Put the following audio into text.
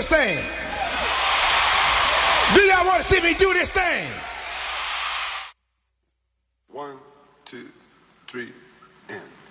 this thing? Do y'all want to see me do this thing? 1, 2, 3, and...